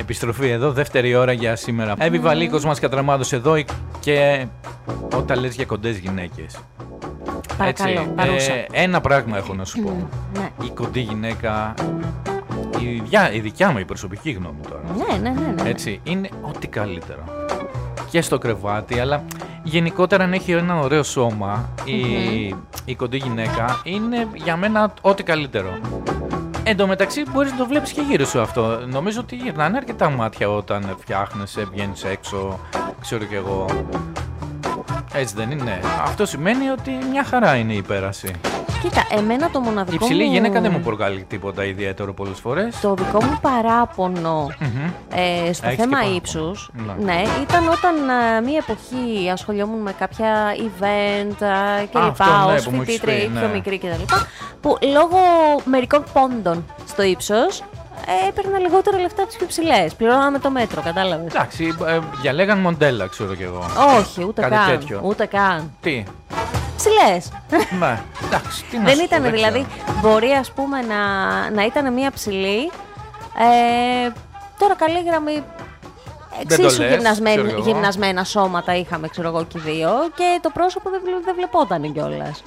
Επιστροφή εδώ, δεύτερη ώρα για σήμερα. Εύη Βαλίκος μας κατραμάδωσε εδώ και όταν λες για κοντές γυναίκες. Παρακαλώ, ένα πράγμα έχω να σου πω. Ναι. Η κοντή γυναίκα, η δικιά μου η προσωπική γνώμη τώρα. Ναι. Έτσι, είναι ό,τι καλύτερο. Και στο κρεβάτι, αλλά γενικότερα αν έχει ένα ωραίο σώμα, η κοντή γυναίκα είναι για μένα ό,τι καλύτερο. Εν τω μεταξύ μπορείς να το βλέπεις και γύρω σου αυτό. Νομίζω ότι γυρνάνε αρκετά μάτια όταν φτιάχνεσαι, βγαίνεις έξω, ξέρω κι εγώ. Έτσι δεν είναι? Αυτό σημαίνει ότι μια χαρά είναι η πέραση. Κοίτα, εμένα το μοναδικό. Η ψηλή γυναίκα δεν μου προκαλεί τίποτα ιδιαίτερο πολλές φορές. Το δικό μου παράπονο στο θέμα ύψους, ναι, ήταν όταν μία εποχή ασχολιόμουν με κάποια event κλπ. Ως φοιτήτρια ή πιο μικρή κτλ. Που λόγω μερικών πόντων στο ύψος έπαιρνα λιγότερα λεφτά από τις πιο ψηλές. Πληρώναμε το μέτρο, κατάλαβες. Εντάξει, διαλέγαν μοντέλα, ξέρω κι εγώ. Όχι, ούτε καν. Τι? Ψηλές. Ναι, εντάξει, τι να δεν σου ήταν πω, δηλαδή, μπορεί ας πούμε να ήταν μία ψηλή, τώρα καλή γραμμή, εξίσου γυμνασμένα σώματα είχαμε, ξέρω εγώ, και δύο, και το πρόσωπο δεν βλεπόταν κιόλας.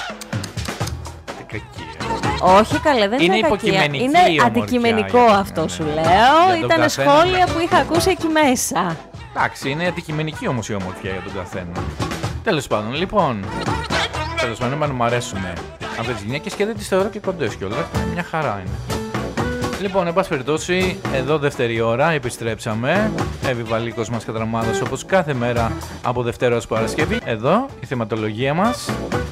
Όχι καλέ, δεν είναι κακία. Είναι αντικειμενικό αυτό σου λέω. Ήταν σχόλια που είχα ακούσει εκεί μέσα. Εντάξει, είναι αντικειμενική όμως η ομορφιά για τον καθένα. Τέλος πάντων, λοιπόν. Τέλος πάντων, εμένα μου αρέσουν αυτές τις γυναίκες και δεν τις θεωρώ και κοντές κιόλας. Μια χαρά είναι. Λοιπόν, εν πάση περιπτώσει, εδώ δεύτερη ώρα επιστρέψαμε. Εύη Βαλίκος μας κατραμάδωσε όπως κάθε μέρα από Δευτέρα ως Παρασκευή. Εδώ η θεματολογία μας.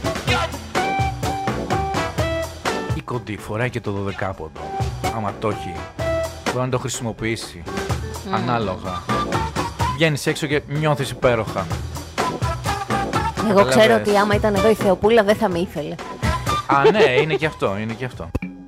Η κοντή φοράει και το 12ποντο. Άμα το έχει, μπορεί να το χρησιμοποιήσει ανάλογα. Βγαίνεις έξω και νιώθεις υπέροχα. Εγώ ξέρω ότι άμα ήταν εδώ η Θεοπούλα δεν θα με ήθελε. Α, ναι, είναι και αυτό, είναι και αυτό.